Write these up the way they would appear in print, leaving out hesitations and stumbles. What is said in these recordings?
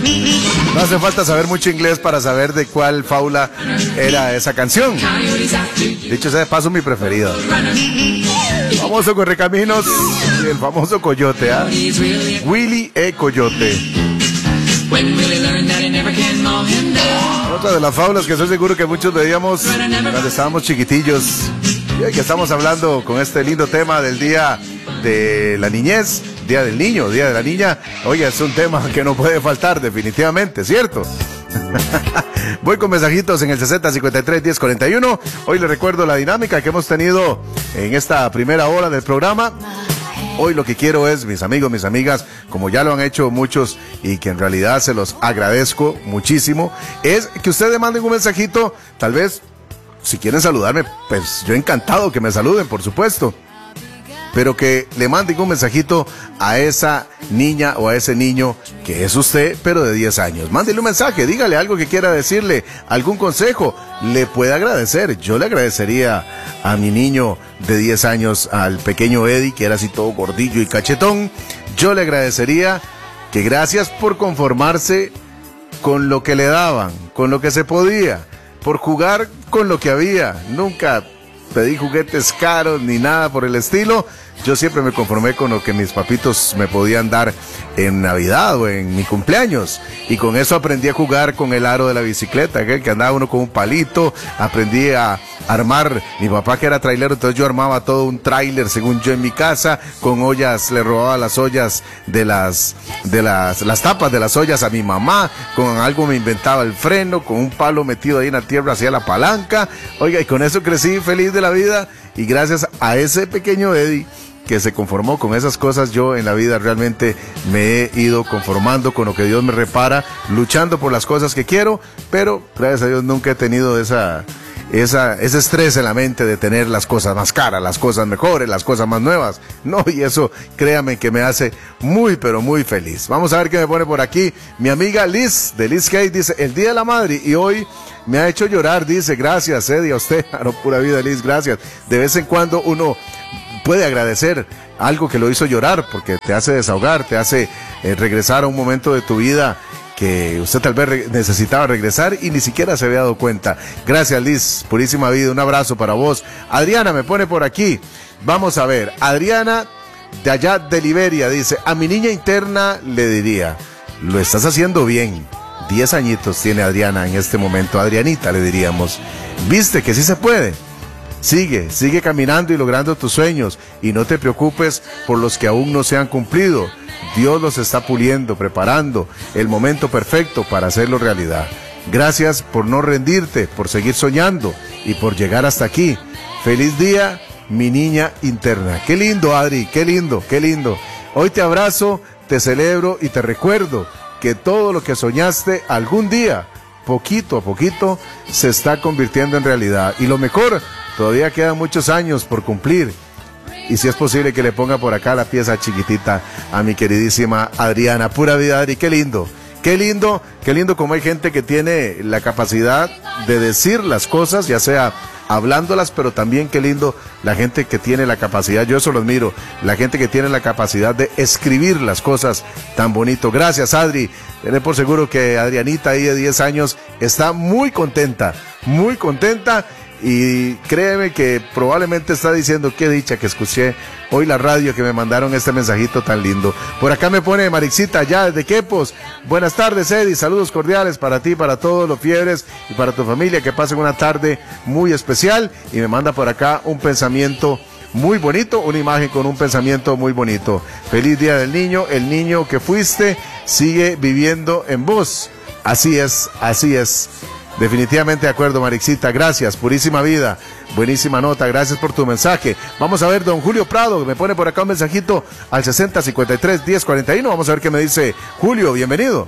No hace falta saber mucho inglés para saber de cuál fábula era esa canción. Dicho sea de paso, mi preferida. Famoso Correcaminos y el famoso Coyote, ¿ah? Willy E. Coyote. Otra de las fábulas que estoy seguro que muchos veíamos cuando estábamos chiquitillos. Y hoy que estamos hablando con este lindo tema del Día de la Niñez, Día del Niño, Día de la Niña. Oye, es un tema que no puede faltar definitivamente, ¿cierto? Voy con mensajitos en el 6053-1041. Hoy les recuerdo la dinámica que hemos tenido en esta primera hora del programa. Hoy lo que quiero es, mis amigos, mis amigas, como ya lo han hecho muchos y que en realidad se los agradezco muchísimo, es que ustedes manden un mensajito. Tal vez, si quieren saludarme, pues yo encantado que me saluden, por supuesto, pero que le manden un mensajito a esa niña o a ese niño que es usted, pero de 10 años. Mándele un mensaje, dígale algo que quiera decirle, algún consejo, le puede agradecer. Yo le agradecería a mi niño de 10 años, al pequeño Eddie, que era así todo gordillo y cachetón. Yo le agradecería que gracias por conformarse con lo que le daban, con lo que se podía, por jugar con lo que había. Nunca pedí juguetes caros ni nada por el estilo. Yo siempre me conformé con lo que mis papitos me podían dar en Navidad o en mi cumpleaños. Y con eso aprendí a jugar con el aro de la bicicleta, que andaba uno con un palito. Aprendí a armar, mi papá que era trailero, entonces yo armaba todo un tráiler según yo en mi casa, con ollas, le robaba las ollas de las tapas de las ollas a mi mamá, con algo me inventaba el freno, con un palo metido ahí en la tierra hacía la palanca. Oiga, y con eso crecí feliz de la vida, y gracias a ese pequeño Eddie que se conformó con esas cosas, yo en la vida realmente me he ido conformando con lo que Dios me repara, luchando por las cosas que quiero, pero gracias a Dios nunca he tenido ese estrés en la mente de tener las cosas más caras, las cosas mejores, las cosas más nuevas. No, y eso, créame que me hace muy, pero muy feliz. Vamos a ver qué me pone por aquí. Mi amiga Liz, de Liz Kate, dice, el Día de la Madre, y hoy me ha hecho llorar, dice, gracias, Eddie, a usted. No, pura vida, Liz, gracias. De vez en cuando uno puede agradecer algo que lo hizo llorar, porque te hace desahogar, te hace regresar a un momento de tu vida que usted tal vez necesitaba regresar y ni siquiera se había dado cuenta. Gracias, Liz, purísima vida, un abrazo para vos. Adriana me pone por aquí, vamos a ver, Adriana de allá de Liberia dice, a mi niña interna le diría, lo estás haciendo bien. 10 añitos tiene Adriana en este momento, Adrianita le diríamos, viste que sí se puede. Sigue caminando y logrando tus sueños, y no te preocupes por los que aún no se han cumplido. Dios los está puliendo, preparando el momento perfecto para hacerlo realidad. Gracias por no rendirte, por seguir soñando y por llegar hasta aquí. Feliz día, mi niña interna. Qué lindo, Adri, qué lindo, qué lindo. Hoy te abrazo, te celebro y te recuerdo que todo lo que soñaste algún día, poquito a poquito, se está convirtiendo en realidad. Y lo mejor, todavía quedan muchos años por cumplir. Y si es posible que le ponga por acá la pieza chiquitita a mi queridísima Adriana. Pura vida, Adri, qué lindo. Qué lindo como hay gente que tiene la capacidad de decir las cosas, ya sea hablándolas, pero también qué lindo la gente que tiene la capacidad, yo eso lo admiro, la gente que tiene la capacidad de escribir las cosas tan bonito. Gracias, Adri. Tené por seguro que Adrianita ahí de 10 años está muy contenta, y créeme que probablemente está diciendo qué dicha que escuché hoy la radio, que me mandaron este mensajito tan lindo. Por acá me pone Marixita ya desde Quepos. Buenas tardes, Eddie, saludos cordiales para ti, para todos los fiebres y para tu familia, que pasen una tarde muy especial. Y me manda por acá un pensamiento muy bonito, una imagen con un pensamiento muy bonito. Feliz Día del Niño, el niño que fuiste sigue viviendo en vos. Así es, así es. Definitivamente de acuerdo, Marixita, gracias, purísima vida, buenísima nota, gracias por tu mensaje. Vamos a ver, don Julio Prado, me pone por acá un mensajito al 6053-1041, vamos a ver qué me dice Julio, bienvenido.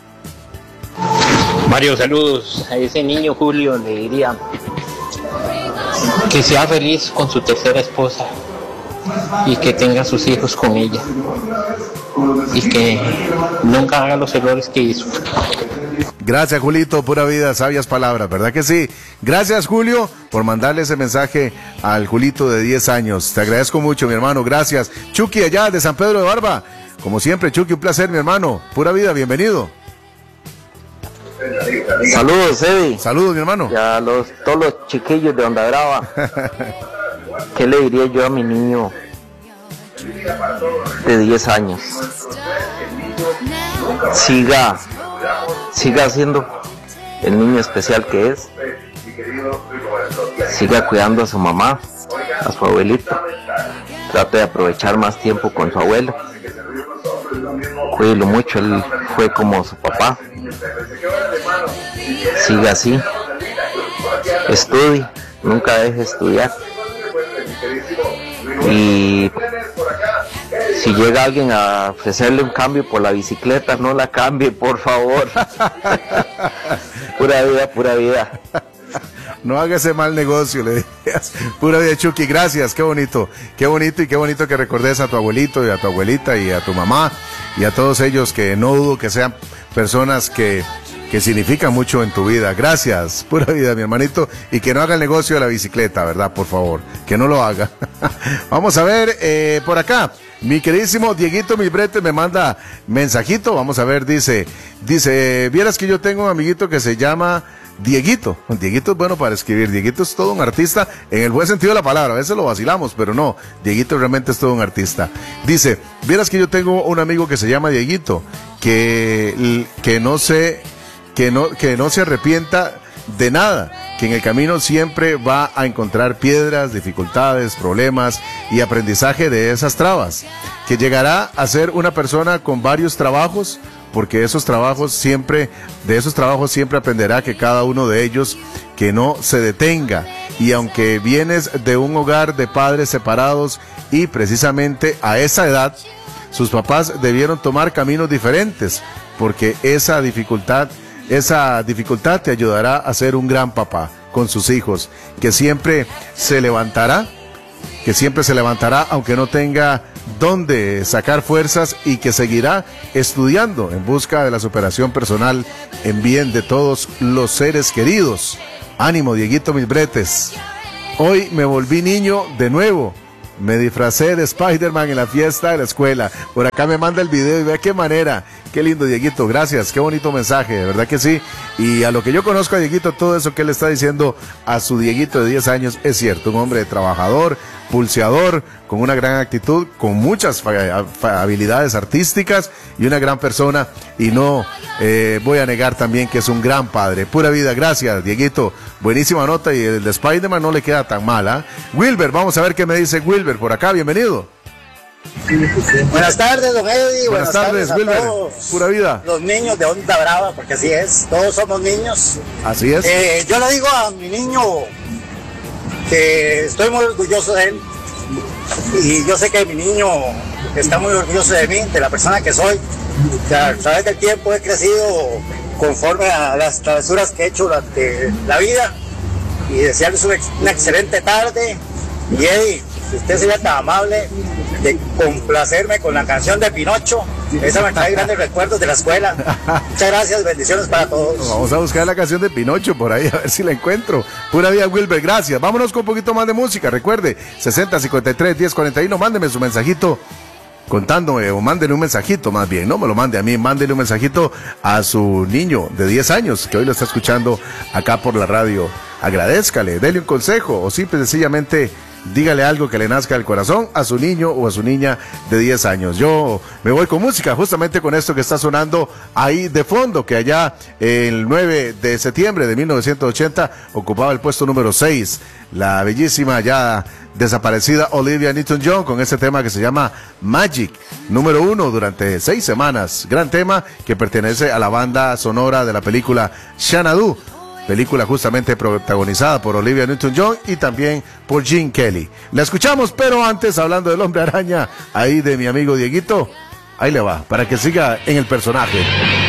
Mario, saludos. A ese niño Julio le diría que sea feliz con su tercera esposa y que tenga sus hijos con ella y que nunca haga los errores que hizo. Gracias, Julito, pura vida, sabias palabras, ¿verdad que sí? Gracias, Julio, por mandarle ese mensaje al Julito de 10 años. Te agradezco mucho, mi hermano, gracias. Chucky, allá de San Pedro de Barba. Como siempre, Chucky, un placer, mi hermano. Pura vida, bienvenido. Saludos, Eddie. Saludos, mi hermano. Y a todos los chiquillos de Onda Brava. ¿Qué le diría yo a mi niño de 10 años? Siga siendo el niño especial que es. Siga cuidando a su mamá, a su abuelito. Trate de aprovechar más tiempo con su abuelo. Cuídelo mucho, él fue como su papá. Siga así. Estudie, nunca deje de estudiar. Y si llega alguien a ofrecerle un cambio por la bicicleta, no la cambie, por favor. Pura vida, pura vida. No haga ese mal negocio, le dirías. Pura vida, Chucky, gracias, qué bonito y qué bonito que recordes a tu abuelito y a tu abuelita y a tu mamá y a todos ellos que no dudo que sean personas que significan mucho en tu vida. Gracias, pura vida, mi hermanito, y que no haga el negocio de la bicicleta, ¿verdad? Por favor, que no lo haga. Vamos a ver, por acá, mi queridísimo Dieguito Milbrete me manda mensajito, vamos a ver, dice, vieras que yo tengo un amiguito que se llama Dieguito. Dieguito es bueno para escribir. Dieguito es todo un artista en el buen sentido de la palabra. A veces lo vacilamos, pero no. Dieguito realmente es todo un artista. Dice, vieras que yo tengo un amigo que se llama Dieguito, que no se arrepienta de nada, que en el camino siempre va a encontrar piedras, dificultades, problemas y aprendizaje de esas trabas, que llegará a ser una persona con varios trabajos, porque de esos trabajos siempre aprenderá que cada uno de ellos que no se detenga. Y aunque vienes de un hogar de padres separados y precisamente a esa edad, sus papás debieron tomar caminos diferentes, porque esa dificultad te ayudará a ser un gran papá con sus hijos, que siempre se levantará aunque no tenga dónde sacar fuerzas, y que seguirá estudiando en busca de la superación personal en bien de todos los seres queridos. Ánimo, Dieguito Milbretes. Hoy me volví niño de nuevo. Me disfracé de Spider-Man en la fiesta de la escuela. Por acá me manda el video y vea qué manera. Qué lindo, Dieguito, gracias, qué bonito mensaje, de verdad que sí. Y a lo que yo conozco a Dieguito, todo eso que él está diciendo a su Dieguito de 10 años es cierto. Un hombre trabajador, pulseador, con una gran actitud, con muchas habilidades artísticas y una gran persona. Y no voy a negar también que es un gran padre. Pura vida, gracias, Dieguito. Buenísima nota, y el de Spider-Man no le queda tan mal, ¿eh? Wilber, vamos a ver qué me dice Wilber por acá, bienvenido. Buenas tardes, don Eddie. Buenas tardes, Wilber. Pura vida. Los niños de Onda Brava, porque así es, todos somos niños. Así es. Yo le digo a mi niño que estoy muy orgulloso de él, y yo sé que mi niño está muy orgulloso de mí, de la persona que soy, que a través del tiempo he crecido conforme a las travesuras que he hecho durante la vida, y desearles una excelente tarde. Y Eddie, si usted sería tan amable de complacerme con la canción de Pinocho, esa me trae grandes recuerdos de la escuela. Muchas gracias, bendiciones para todos. Vamos a buscar la canción de Pinocho por ahí, a ver si la encuentro. Pura vida, Wilber, gracias. Vámonos con un poquito más de música. Recuerde, 6053-1041, mándeme su mensajito contándome, o mándele un mensajito más bien, no me lo mande a mí, mándele un mensajito a su niño de 10 años que hoy lo está escuchando acá por la radio. Agradézcale, dele un consejo, o simple y sencillamente dígale algo que le nazca del corazón a su niño o a su niña de 10 años. Yo me voy con música, justamente con esto que está sonando ahí de fondo, que allá el 9 de septiembre de 1980 ocupaba el puesto número 6, la bellísima ya desaparecida Olivia Newton-John, con ese tema que se llama Magic, número 1 durante 6 semanas. Gran tema que pertenece a la banda sonora de la película Xanadu, película justamente protagonizada por Olivia Newton-John y también por Gene Kelly. La escuchamos, pero antes, hablando del Hombre Araña, ahí de mi amigo Dieguito, ahí le va, para que siga en el personaje.